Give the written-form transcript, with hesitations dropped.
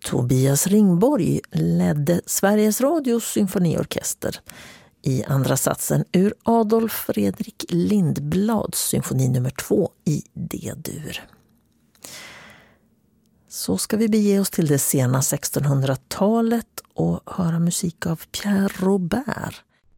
Tobias Ringborg ledde Sveriges Radios symfoniorkester i andra satsen ur Adolf Fredrik Lindblads symfoni nummer 2 i D-dur. Så ska vi bege oss till det sena 1600-talet och höra musik av Pierre Robert